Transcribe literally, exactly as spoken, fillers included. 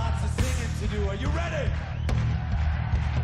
lots of singing to do. Are you ready?